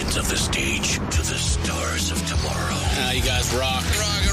legends of the stage to the stars of tomorrow. You guys rock. Rock